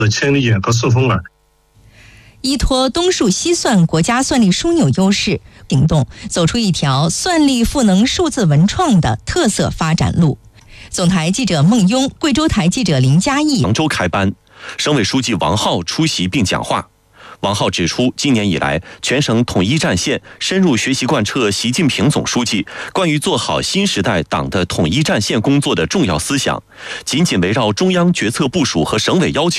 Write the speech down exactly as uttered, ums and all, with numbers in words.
千里眼和顺风耳。 依托东数西算国家算力枢纽优势，行动走出一条算力赋能数字文创的特色发展路。总台记者孟庸，贵州台记者林佳毅。 杭州开班，省委书记王浩出席并讲话。王浩指出，今年以来，全省统一战线深入学习贯彻习近平总书记关于做好新时代党的统一战线工作的重要思想，紧紧围绕中央决策部署和省委要求，